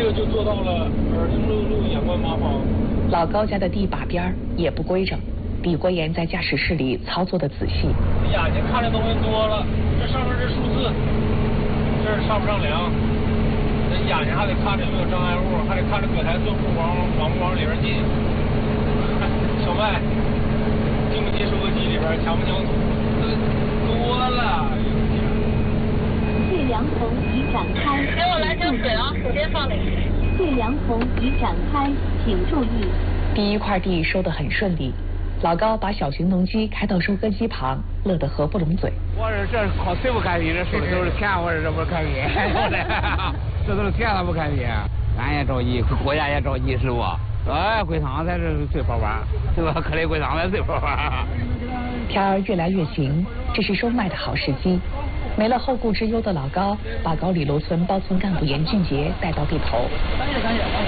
这就做到了耳听六路，眼观八方。 老高家的地把边也不规整，李国岩在驾驶室里操作的仔细。 眼睛看的东西多了，这上面这数字，这是上不上梁？这眼睛还得看着有没有障碍物，还得看着搁台做护光往不往里边进。小麦，进不进收割机里边，抢不抢土？多了。 对梁棚已展开， 给我来瓶水啊，首先放里。 对梁棚已展开，请注意。 第一块地收得很顺利，老高把小型农机开到收割机旁，乐得合不拢嘴。 我说这靠谁不看皮？这手里都是钱，我说这不是看皮，这都是钱，他不看皮。俺也着急，国家也着急，是不？哎，归仓才是最好玩，对吧？科里归仓才最好玩。 天儿越来越晴，这是收麦的好时机。没了后顾之忧的老高，把高里楼村包村干部严俊杰带到地头。 感谢，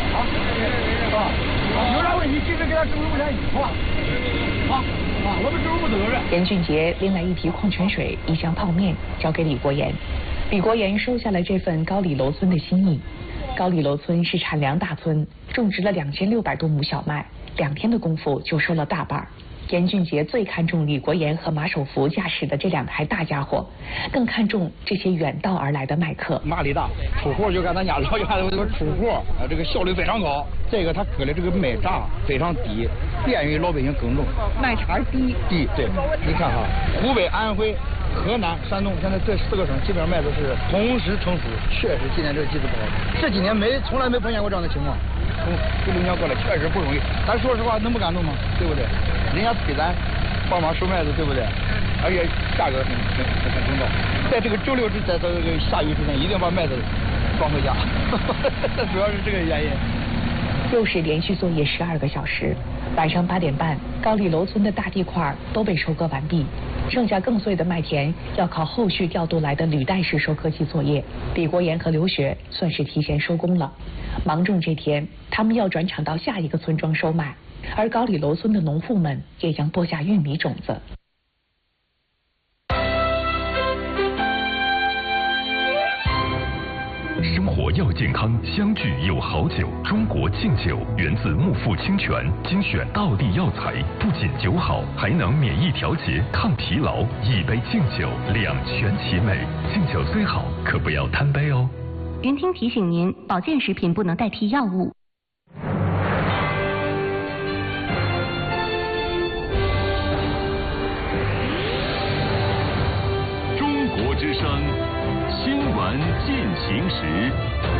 有啥问题及时给他政府建议，好吧？好，我们政府负责任。 严俊杰拎来一提矿泉水，一箱泡面，交给李国岩。李国岩收下了这份高里楼村的心意。高里楼村是产粮大村，种植了2600多亩小麦，2天的功夫就收了大半。严俊杰最看重李国岩和马守福驾驶的这2台大家伙，更看重这些远道而来的麦客。 马力大，出货就看咱家老家这个出货，这个效率非常高。这个他搁的这个麦渣非常低，便于老百姓耕种。 麦茬低， 对，你看哈，湖北、安徽、河南、山东，现在这4个省基本上麦子是同时成熟，确实今年这个机子不好。这几年从来没碰见过这样的情况。从农家过来确实不容易，咱说实话能不感动吗？对不对？人家催咱帮忙收麦子，对不对？而且价格很公道，在这个周6在这个下雨之前，一定把麦子装回家，主要是这个原因。 又是连续作业12个小时，晚上8点半，高里楼村的大地块都被收割完毕，剩下更碎的麦田要靠后续调度来的履带式收割机作业。李国岩和刘雪算是提前收工了。芒种这天，他们要转场到下一个村庄收麦，而高里楼村的农户们也将播下玉米种子。 生活要健康，相聚有好酒。中国劲酒源自木富清泉，精选道地药材，不仅酒好，还能免疫调节、抗疲劳。一杯劲酒，两全其美。劲酒虽好，可不要贪杯哦。 云听提醒您，保健食品不能代替药物。 中国之声，新闻进行时。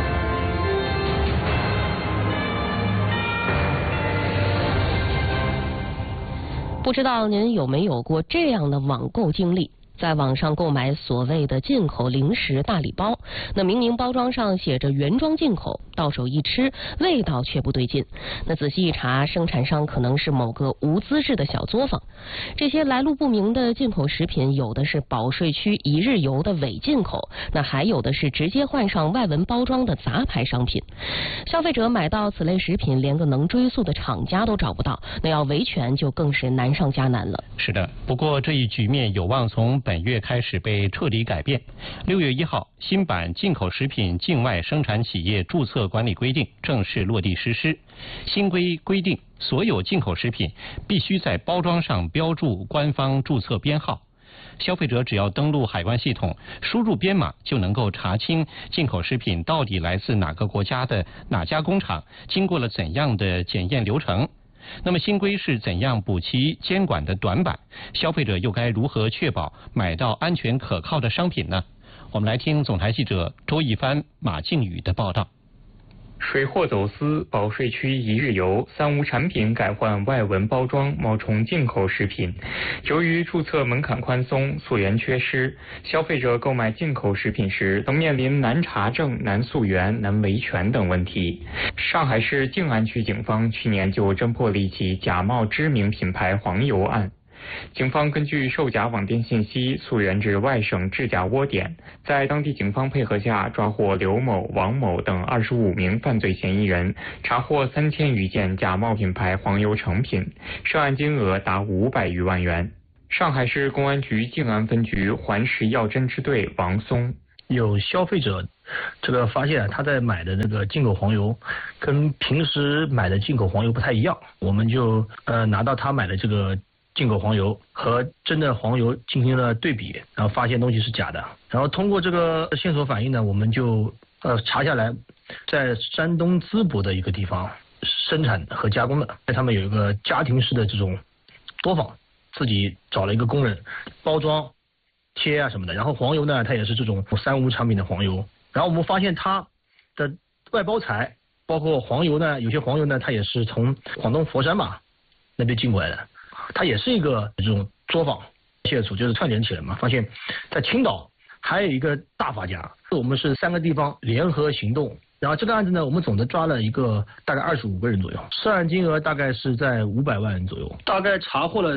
不知道您有没有过这样的网购经历？在网上购买所谓的进口零食大礼包，那明明包装上写着原装进口，到手一吃，味道却不对劲。那仔细一查，生产商可能是某个无资质的小作坊。这些来路不明的进口食品，有的是保税区一日游的伪进口，那还有的是直接换上外文包装的杂牌商品。消费者买到此类食品，连个能追溯的厂家都找不到，那要维权就更是难上加难了。 是的，不过这一局面有望从本月开始被彻底改变。6月1号，新版进口食品境外生产企业注册管理规定正式落地实施。新规定，所有进口食品必须在包装上标注官方注册编号。消费者只要登录海关系统，输入编码，就能够查清进口食品到底来自哪个国家的哪家工厂，经过了怎样的检验流程。那么新规是怎样补齐监管的短板？消费者又该如何确保买到安全可靠的商品呢？我们来听总台记者周一帆、马靖宇的报道。 水货走私、保税区一日游、3无产品改换外文包装，冒充进口食品。由于注册门槛宽松、溯源缺失，消费者购买进口食品时曾面临难查证、难溯源、难维权等问题。上海市静安区警方去年就侦破了一起假冒知名品牌黄油案。警方根据售假网店信息溯源至外省制假窝点，在当地警方配合下抓获刘某、王某等25名犯罪嫌疑人，查获3000余件假冒品牌黄油成品，涉案金额达500余万元。上海市公安局静安分局环食药侦支队王松。 有消费者这个发现他在买的那个进口黄油，跟平时买的进口黄油不太一样，我们就拿到他买的这个进口黄油和真的黄油进行了对比，然后发现东西是假的。然后通过这个线索反应呢，我们就查下来，在山东淄博的一个地方生产和加工的，他们有一个家庭式的这种作坊，自己找了一个工人包装、贴啊什么的。然后黄油呢，它也是这种三无产品的黄油。然后我们发现它的外包材，包括黄油呢，有些黄油呢，它也是从广东佛山吧那边进过来的，它也是一个这种作坊。谢楚就是串联起来嘛，发现在青岛还有一个大发家，我们是3个地方联合行动。然后这个案子呢，我们总的抓了一个大概25个人左右，涉案金额大概是在500万左右，大概查获了